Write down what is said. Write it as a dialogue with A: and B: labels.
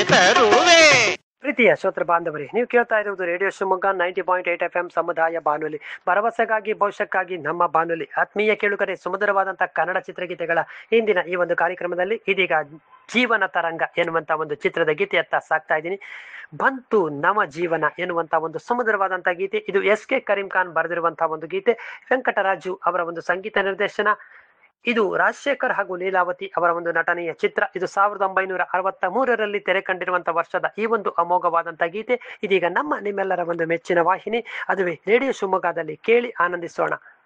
A: ತರುವೆ.
B: ಪ್ರೀತಿಯ ಶ್ರೋತೃ ಬಾಂಧವರೇ, ನೀವು ಕೇಳ್ತಾ ಇರುವುದು ರೇಡಿಯೋ ಶಿವಮೊಗ್ಗ 90.8 FM ಸಮುದಾಯ ಬಾನುಲಿ, ಭರವಸೆಗಾಗಿ ಭವಿಷ್ಯಕ್ಕಾಗಿ ನಮ್ಮ ಬಾನುಲಿ. ಆತ್ಮೀಯ ಕೇಳುಗರೆ, ಸುಮಧುರವಾದಂತಹ ಕನ್ನಡ ಚಿತ್ರಗೀತೆಗಳ ಇಂದಿನ ಈ ಒಂದು ಕಾರ್ಯಕ್ರಮದಲ್ಲಿ ಇದೀಗ ಜೀವನ ತರಂಗ ಎನ್ನುವಂತ ಒಂದು ಚಿತ್ರದ ಗೀತೆಯತ್ತ ಸಾಕ್ತಾ ಇದ್ದೀನಿ. ಬಂತು ನವ ಜೀವನ ಎನ್ನುವಂತ ಒಂದು ಸುಮಧುರವಾದಂತಹ ಗೀತೆ. ಇದು SK ಕರೀಂ ಖಾನ್ ಬರೆದಿರುವಂತಹ ಒಂದು ಗೀತೆ. ವೆಂಕಟರಾಜು ಅವರ ಒಂದು ಸಂಗೀತ ನಿರ್ದೇಶನ. ಇದು ರಾಜಶೇಖರ್ ಹಾಗೂ ಲೀಲಾವತಿ ಅವರ ಒಂದು ನಟನೆಯ ಚಿತ್ರ. ಇದು 1963ರಲ್ಲಿ ತೆರೆ ಕಂಡಿರುವಂತಹ ವರ್ಷದ ಈ ಒಂದು ಅಮೋಘವಾದಂತಹ ಗೀತೆ ಇದೀಗ ನಮ್ಮ ನಿಮ್ಮೆಲ್ಲರ ಒಂದು ಮೆಚ್ಚಿನ ವಾಹಿನಿ, ಅದುವೇ ರೇಡಿಯೋ ಶಿವಮೊಗ್ಗದಲ್ಲಿ ಕೇಳಿ ಆನಂದಿಸೋಣ.